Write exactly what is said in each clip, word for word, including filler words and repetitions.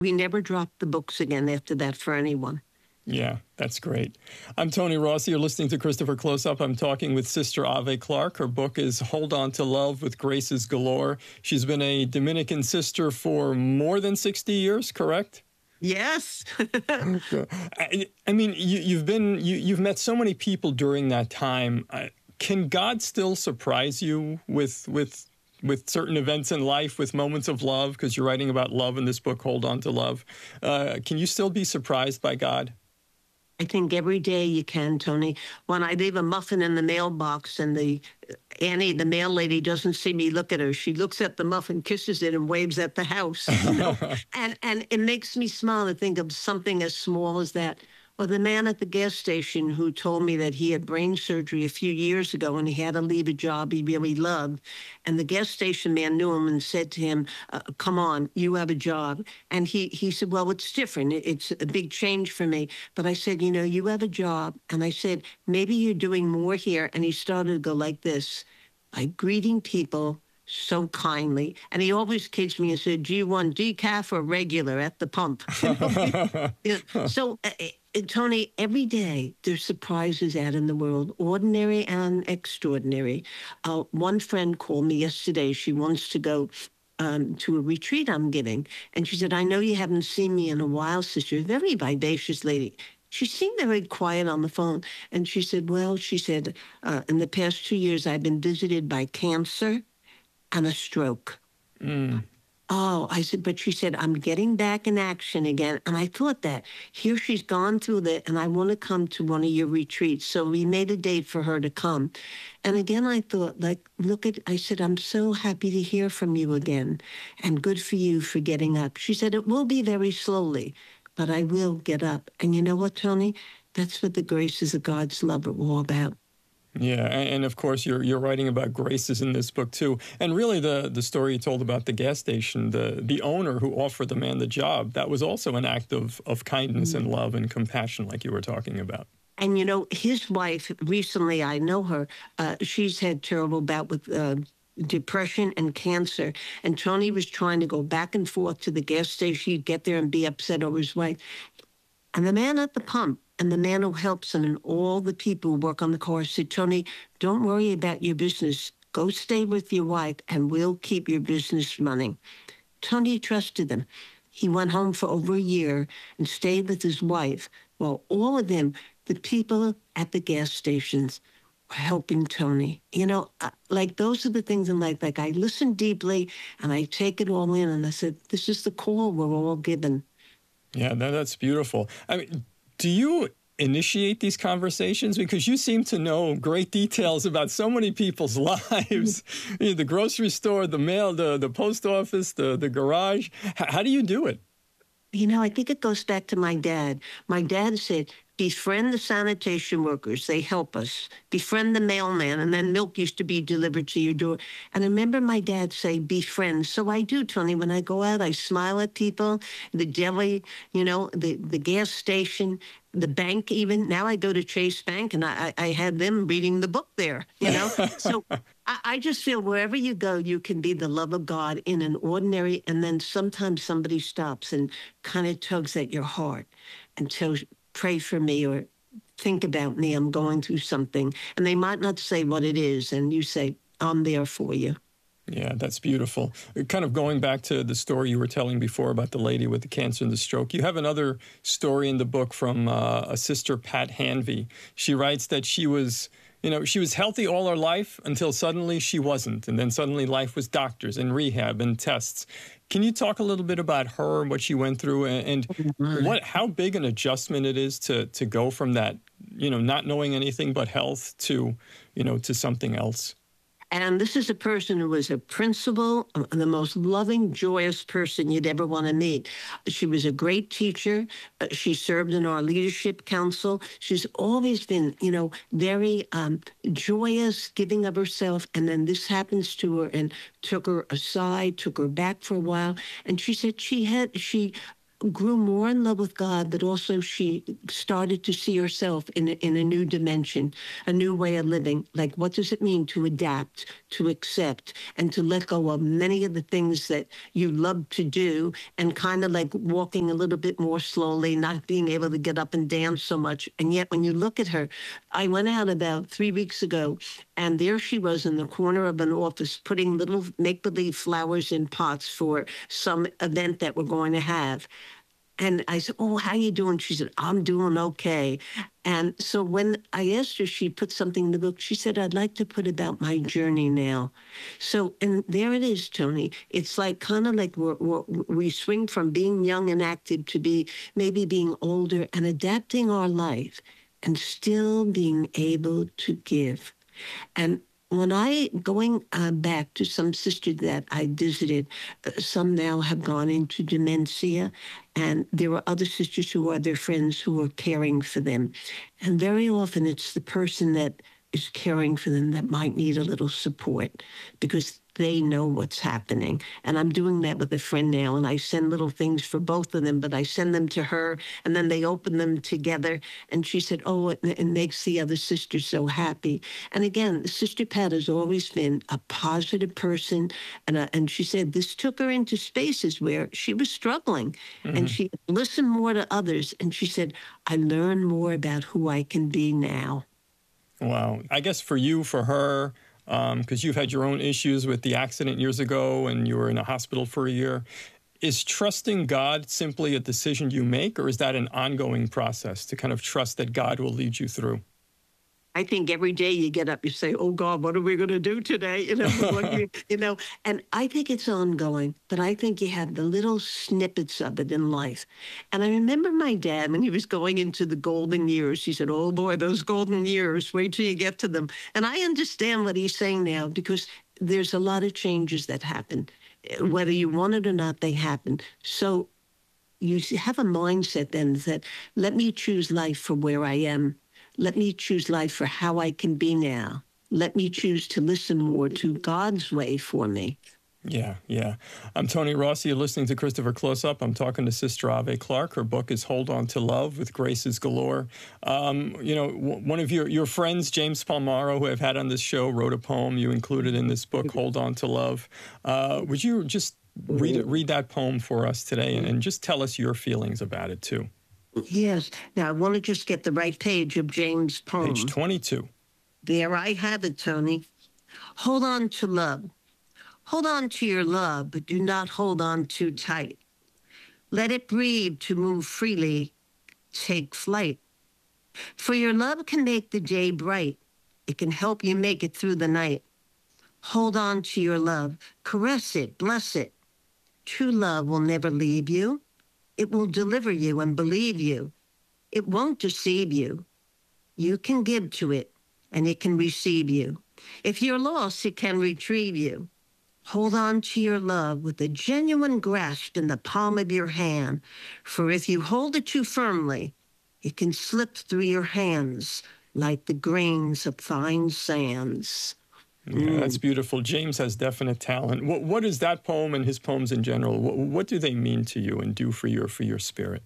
We never dropped the books again after that for anyone. Yeah, that's great. I'm Tony Rossi. You're listening to Christopher Close Up. I'm talking with Sister Ave Clark. Her book is Hold On to Love with Graces Galore. She's been a Dominican sister for more than sixty years, correct? Yes. I, I mean, you, you've been, you, you've met so many people during that time. Uh, can God still surprise you with, with, with certain events in life, with moments of love? Because you're writing about love in this book, Hold On to Love. Uh, can you still be surprised by God? I think every day you can, Tony. When I leave a muffin in the mailbox and the Annie, the mail lady, doesn't see me look at her, she looks at the muffin, kisses it, and waves at the house. You know? and and it makes me smile to think of something as small as that. Or the man at the gas station who told me that he had brain surgery a few years ago and he had to leave a job he really loved. And the gas station man knew him and said to him, uh, come on, you have a job. And he, he said, well, it's different. It's a big change for me. But I said, you know, you have a job. And I said, maybe you're doing more here. And he started to go like this, by greeting people so kindly. And he always kids me and said, do you want decaf or regular at the pump? You know, so, uh, uh, Tony, every day there's surprises out in the world, ordinary and extraordinary. Uh, one friend called me yesterday. She wants to go um, to a retreat I'm giving. And she said, I know you haven't seen me in a while, sister. A very vivacious lady. She seemed very quiet on the phone. And she said, well, she said, uh, in the past two years, I've been visited by cancer and a stroke. Mm. Oh, I said, but she said, I'm getting back in action again. And I thought that here she's gone through that and I want to come to one of your retreats. So we made a date for her to come. And again, I thought, like, look at, I said, I'm so happy to hear from you again. And good for you for getting up. She said, it will be very slowly, but I will get up. And you know what, Tony? That's what the graces of God's love are all about. Yeah, and, and of course you're you're writing about graces in this book too. And really the the story you told about the gas station, the the owner who offered the man the job, that was also an act of of kindness and love and compassion like you were talking about. And you know, his wife, recently I know her, uh, she's had terrible bout with uh, depression and cancer. And Tony was trying to go back and forth to the gas station. He'd get there and be upset over his wife. And the man at the pump and the man who helps him and all the people who work on the car said, Tony, don't worry about your business. Go stay with your wife and we'll keep your business running. Tony trusted them. He went home for over a year and stayed with his wife. Well, all of them, the people at the gas stations, were helping Tony. You know, uh, like those are the things in life. Like I listen deeply and I take it all in and I said, this is the call we're all given. Yeah, that, that's beautiful. I mean, do you initiate these conversations? Because you seem to know great details about so many people's lives. You know, the grocery store, the mail, the, the post office, the, the garage. H- how do you do it? You know, I think it goes back to my dad. My dad said, befriend the sanitation workers. They help us. Befriend the mailman. And then milk used to be delivered to your door. And I remember my dad say, befriend. So I do, Tony. When I go out, I smile at people, the deli, you know, the, the gas station, the bank even. Now I go to Chase Bank and I, I had them reading the book there, you know. So I, I just feel wherever you go, you can be the love of God in an ordinary. And then sometimes somebody stops and kind of tugs at your heart and tells, pray for me or think about me. I'm going through something. And they might not say what it is. And you say, I'm there for you. Yeah, that's beautiful. Kind of going back to the story you were telling before about the lady with the cancer and the stroke, you have another story in the book from uh, a sister, Pat Hanvey. She writes that she was, you know, she was healthy all her life until suddenly she wasn't. And then suddenly life was doctors and rehab and tests. Can you talk a little bit about her and what she went through and, and what how big an adjustment it is to to go from that, you know, not knowing anything but health to, you know, to something else? And this is a person who was a principal, the most loving, joyous person you'd ever want to meet. She was a great teacher. Uh, she served in our leadership council. She's always been, you know, very um, joyous, giving of herself. And then this happens to her and took her aside, took her back for a while. And she said she had, she grew more in love with God, but also she started to see herself in a, in a new dimension, a new way of living. Like, what does it mean to adapt, to accept, and to let go of many of the things that you love to do, and kind of like walking a little bit more slowly, not being able to get up and dance so much. And yet when you look at her, I went out about three weeks ago, and there she was in the corner of an office putting little make-believe flowers in pots for some event that we're going to have. And I said, "Oh, how you doing?" She said, "I'm doing okay." And so when I asked her, she put something in the book. She said, "I'd like to put about my journey now." So, and there it is, Tony. It's like kind of like we're, we're, we swing from being young and active to be maybe being older and adapting our life and still being able to give. And when I, going uh, back to some sisters that I visited, uh, some now have gone into dementia, and there are other sisters who are their friends who are caring for them. And very often it's the person that is caring for them that might need a little support because they know what's happening. And I'm doing that with a friend now, and I send little things for both of them, but I send them to her, and then they open them together. And she said, "Oh, it, it makes the other sister so happy." And again, Sister Pat has always been a positive person. And, uh, and she said this took her into spaces where she was struggling, mm-hmm. and she listened more to others. And she said, "I learned more about who I can be now." Wow. I guess for you, for her, because um, you've had your own issues with the accident years ago and you were in a hospital for a year, is trusting God simply a decision you make, or is that an ongoing process to kind of trust that God will lead you through? I think every day you get up, you say, "Oh God, what are we going to do today?" You know, what you, you know, and I think it's ongoing, but I think you have the little snippets of it in life. And I remember my dad, when he was going into the golden years, he said, "Oh boy, those golden years, wait till you get to them." And I understand what he's saying now, because there's a lot of changes that happen. Whether you want it or not, they happen. So you have a mindset then that, let me choose life for where I am. Let me choose life for how I can be now. Let me choose to listen more to God's way for me. Yeah, yeah. I'm Tony Rossi. You're listening to Christopher Close Up. I'm talking to Sister Ave Clark. Her book is Hold On to Love with Graces Galore. Um, you know, w- one of your, your friends, James Palmaro, who I've had on this show, wrote a poem you included in this book, Hold On to Love. Uh, would you just read it, read that poem for us today and, and just tell us your feelings about it, too? Yes. Now, I want to just get the right page of James' poem. Page twenty-two. There I have it, Tony. Hold on to love. Hold on to your love, but do not hold on too tight. Let it breathe to move freely. Take flight. For your love can make the day bright. It can help you make it through the night. Hold on to your love. Caress it. Bless it. True love will never leave you. It will deliver you and believe you. It won't deceive you. You can give to it, and it can receive you. If you're lost, it can retrieve you. Hold on to your love with a genuine grasp in the palm of your hand, for if you hold it too firmly, it can slip through your hands like the grains of fine sands. Yeah, that's beautiful. James has definite talent. What, what is that poem and his poems in general? What, what do they mean to you and do for your for your spirit?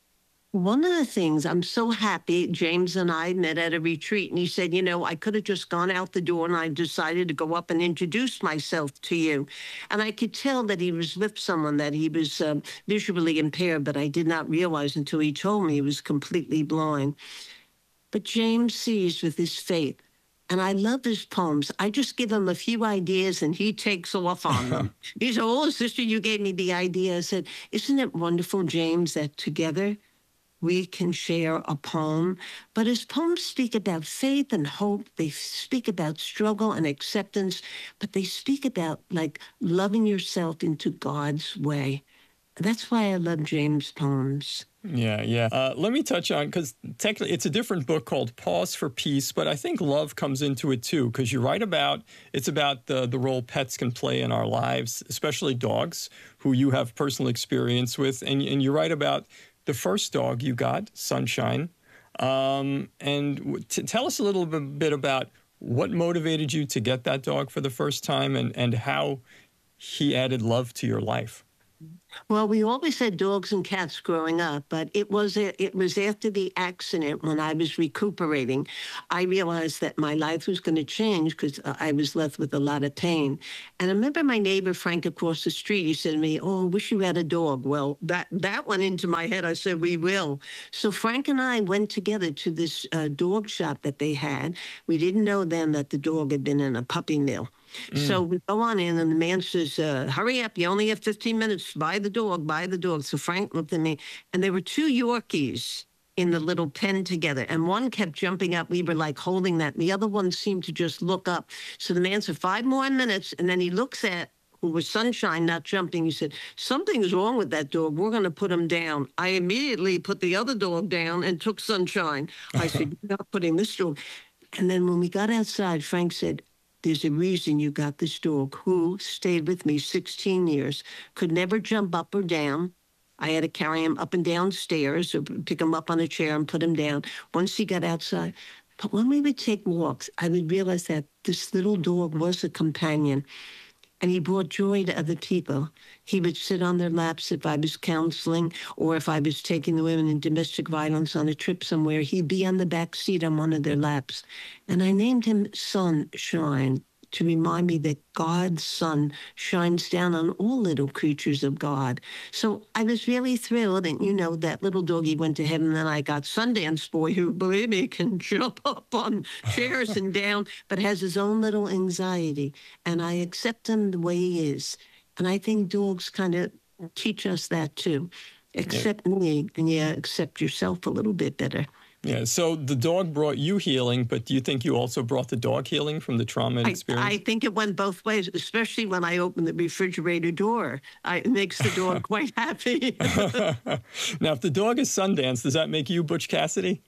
One of the things, I'm so happy, James and I met at a retreat, and he said, "You know, I could have just gone out the door and I decided to go up and introduce myself to you." And I could tell that he was with someone, that he was uh, visually impaired, but I did not realize until he told me he was completely blind. But James sees with his faith. And I love his poems. I just give him a few ideas and he takes off on them. He said, "Oh, sister, you gave me the idea." I said, "Isn't it wonderful, James, that together we can share a poem?" But his poems speak about faith and hope. They speak about struggle and acceptance, but they speak about like loving yourself into God's way. That's why I love James' poems. Yeah, yeah. Uh, let me touch on, because technically it's a different book called Pause for Peace, but I think love comes into it too, because you write about, it's about the, the role pets can play in our lives, especially dogs, who you have personal experience with. And, and you write about the first dog you got, Sunshine. Um, and t- tell us a little bit about what motivated you to get that dog for the first time and, and how he added love to your life. Well, we always had dogs and cats growing up, but it was a, it was after the accident when I was recuperating, I realized that my life was going to change because I was left with a lot of pain. And I remember my neighbor Frank across the street. He said to me, "Oh, I wish you had a dog." Well, that that went into my head. I said, "We will." So Frank and I went together to this uh, dog shop that they had. We didn't know then that the dog had been in a puppy mill. So Mm. we go on in, and the man says, uh, "Hurry up! You only have fifteen minutes. Buy the dog. Buy the dog." So Frank looked at me, and there were two Yorkies in the little pen together, and one kept jumping up. We were like holding that. And the other one seemed to just look up. So the man said, "Five more minutes," and then he looks at who was Sunshine, not jumping. He said, "Something's wrong with that dog. We're going to put him down." I immediately put the other dog down and took Sunshine. I said, "You're not putting this dog." And then when we got outside, Frank said, "There's a reason you got this dog who stayed with me sixteen years, could never jump up or down. I had to carry him up and down stairs or pick him up on a chair and put him down once he got outside. But when we would take walks, I would realize that this little dog was a companion and he brought joy to other people. He would sit on their laps if I was counseling or if I was taking the women in domestic violence on a trip somewhere. He'd be on the back seat on one of their laps. And I named him Sunshine to remind me that God's sun shines down on all little creatures of God. So I was really thrilled. And, you know, that little doggy went to heaven. And then I got Sundance Boy, who, believe me, can jump up on chairs and down, but has his own little anxiety. And I accept him the way he is. And I think dogs kind of teach us that, too. Accept me, and yeah, accept yourself a little bit better. Yeah, so the dog brought you healing, but do you think you also brought the dog healing from the trauma and I, experience? I think it went both ways, especially when I opened the refrigerator door. I, it makes the dog quite happy. Now, if the dog is Sundance, does that make you Butch Cassidy?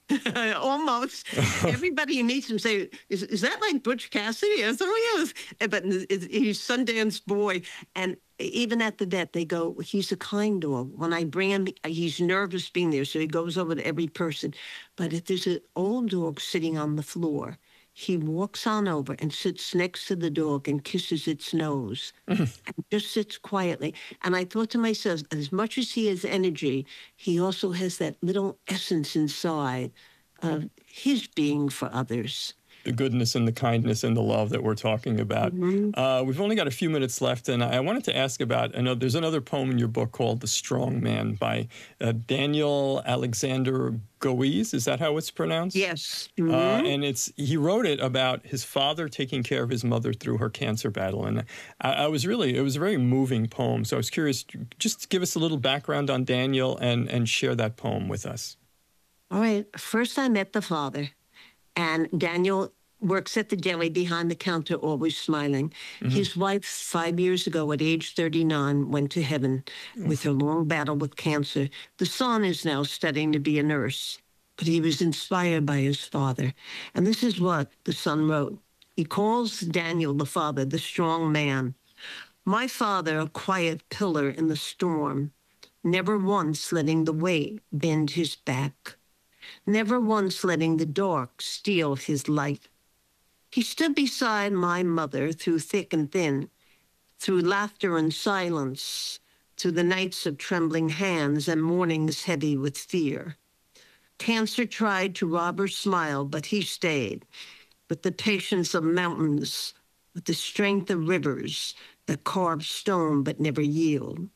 Almost. Everybody who meets him say, is, is that like Butch Cassidy? I said, "Oh, yes." But he's Sundance Boy. And even at the vet, they go, "He's a kind dog." When I bring him, he's nervous being there, so he goes over to every person. But if there's an old dog sitting on the floor, he walks on over and sits next to the dog and kisses its nose and just sits quietly. And I thought to myself, as much as he has energy, he also has that little essence inside of his being for others. The goodness and the kindness and the love that we're talking about. Mm-hmm. Uh, we've only got a few minutes left, and I wanted to ask about another. There's another poem in your book called "The Strong Man" by uh, Daniel Alexander Goes. Is that how it's pronounced? Yes. Mm-hmm. Uh, and it's he wrote it about his father taking care of his mother through her cancer battle, and I, I was really it was a very moving poem. So I was curious, just give us a little background on Daniel and and share that poem with us. All right. First, I met the father, and Daniel works at the deli behind the counter, always smiling. Mm-hmm. His wife, five years ago, at age thirty-nine, went to heaven mm-hmm. with her long battle with cancer. The son is now studying to be a nurse, but he was inspired by his father. And this is what the son wrote. He calls Daniel, the father, the strong man. "My father, a quiet pillar in the storm, never once letting the weight bend his back, never once letting the dark steal his light. He stood beside my mother through thick and thin, through laughter and silence, through the nights of trembling hands and mornings heavy with fear. Cancer tried to rob her smile, but he stayed, with the patience of mountains, with the strength of rivers that carve stone but never yield.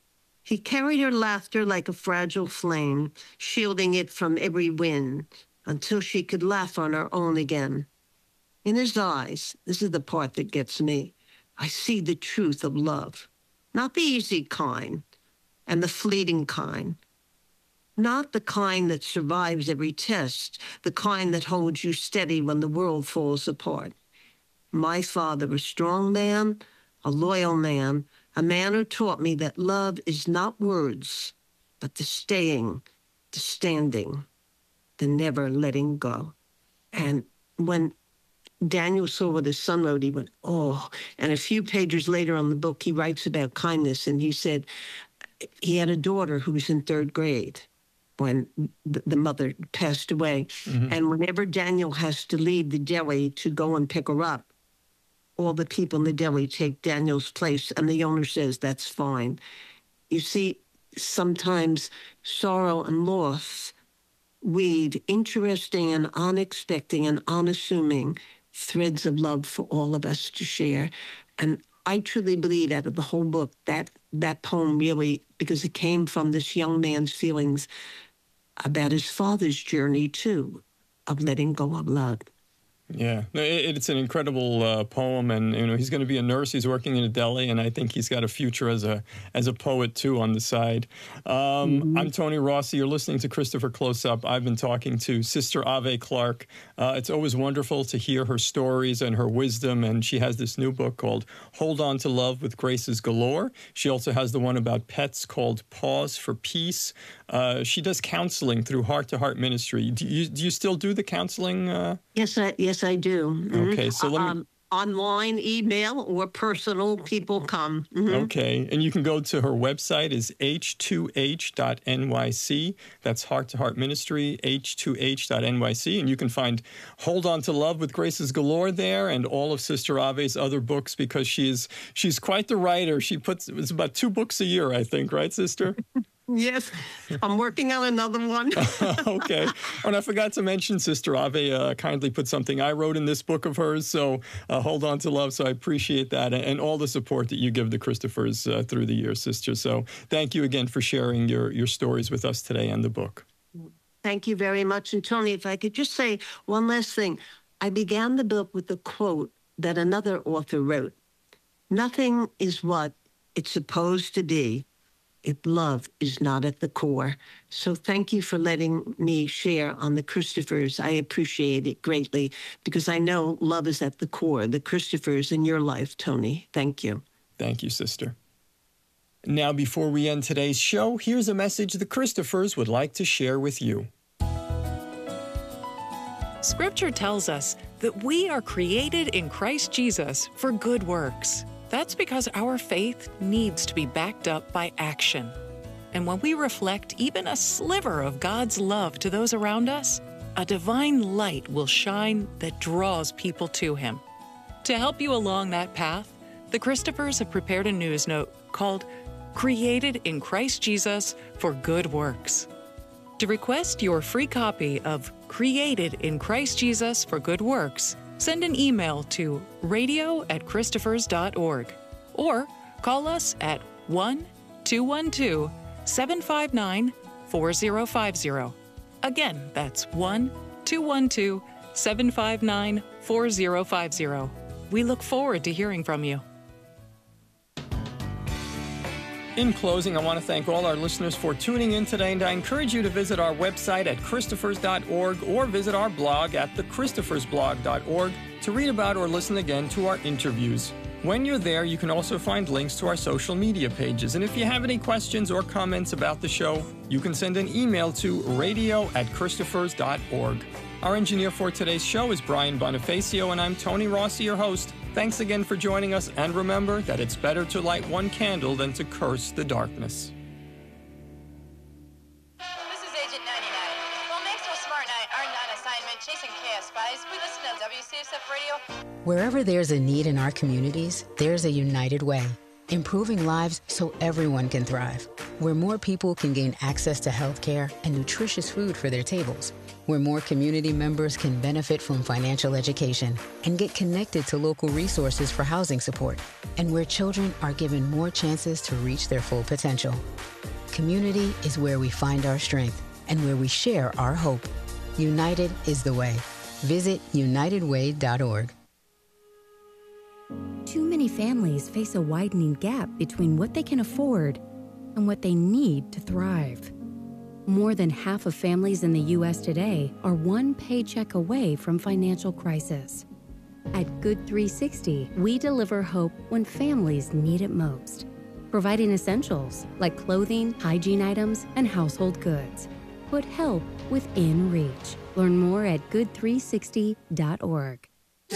He carried her laughter like a fragile flame, shielding it from every wind, until she could laugh on her own again. In his eyes, this is the part that gets me, I see the truth of love, not the easy kind and the fleeting kind, not the kind that survives every test, the kind that holds you steady when the world falls apart. My father, a strong man, a loyal man, a man who taught me that love is not words, but the staying, the standing, the never letting go." And when Daniel saw what his son wrote, he went, "Oh." And a few pages later on the book, he writes about kindness. And he said he had a daughter who was in third grade when the mother passed away. Mm-hmm. And whenever Daniel has to leave the deli to go and pick her up, all the people in the deli take Daniel's place. And the owner says, "That's fine." You see, sometimes sorrow and loss weave interesting and unexpected and unassuming threads of love for all of us to share. And I truly believe out of the whole book, that that poem really, because it came from this young man's feelings about his father's journey, too, of letting go of love. Yeah, it's an incredible uh, poem, and you know he's going to be a nurse. He's working in a deli, and I think he's got a future as a as a poet too on the side. Um, mm-hmm. I'm Tony Rossi. You're listening to Christopher Close Up. I've been talking to Sister Ave Clark. Uh, it's always wonderful to hear her stories and her wisdom, and she has this new book called "Hold On to Love with Graces Galore." She also has the one about pets called "Pause for Peace." Uh, she does counseling through Heart to Heart Ministry. Do you do you still do the counseling? Uh? Yes, I yes I do. Mm-hmm. Okay, so let me. Um, online, email, or personal, people come. Mm-hmm. Okay, and you can go to her website is h two h dot n y c. That's Heart to Heart Ministry, h two h dot n y c, and you can find Hold On to Love with Graces Galore there, and all of Sister Ave's other books, because she's she's quite the writer. She puts it's about two books a year, I think, right, Sister? Yes, I'm working on another one. Okay. And I forgot to mention, Sister Ave uh, kindly put something I wrote in this book of hers, so uh, Hold On to Love, so I appreciate that, and, and all the support that you give the Christophers uh, through the years, Sister. So thank you again for sharing your, your stories with us today and the book. Thank you very much. And Tony, if I could just say one last thing. I began the book with a quote that another author wrote. Nothing is what it's supposed to be if love is not at the core. So thank you for letting me share on the Christophers. I appreciate it greatly, because I know love is at the core, the Christophers in your life, Tony. Thank you. Thank you, Sister. Now, before we end today's show, here's a message the Christophers would like to share with you. Scripture tells us that we are created in Christ Jesus for good works. That's because our faith needs to be backed up by action. And when we reflect even a sliver of God's love to those around us, a divine light will shine that draws people to Him. To help you along that path, the Christophers have prepared a news note called Created in Christ Jesus for Good Works. To request your free copy of Created in Christ Jesus for Good Works, send an email to radio at christophers dot org or call us at one two one two, seven five nine, four zero five zero. Again, that's one two one two, seven five nine, four zero five zero. We look forward to hearing from you. In closing, I want to thank all our listeners for tuning in today, and I encourage you to visit our website at christophers dot org or visit our blog at the christophers blog dot org to read about or listen again to our interviews. When you're there, you can also find links to our social media pages. And if you have any questions or comments about the show, you can send an email to radio at christophers dot org. Our engineer for today's show is Brian Bonifacio, and I'm Tony Rossi, your host. Thanks again for joining us, and remember that it's better to light one candle than to curse the darkness. This is Agent ninety-nine. While Maxwell Smart and I aren't on assignment chasing chaos spies, we listen to W C S F Radio. Wherever there's a need in our communities, there's a United Way. Improving lives so everyone can thrive. Where more people can gain access to health care and nutritious food for their tables. Where more community members can benefit from financial education and get connected to local resources for housing support. And where children are given more chances to reach their full potential. Community is where we find our strength and where we share our hope. United is the way. Visit united way dot org. Too many families face a widening gap between what they can afford and what they need to thrive. More than half of families in the U S today are one paycheck away from financial crisis. At Good three sixty, we deliver hope when families need it most, providing essentials like clothing, hygiene items, and household goods. Put help within reach. Learn more at good three sixty dot org.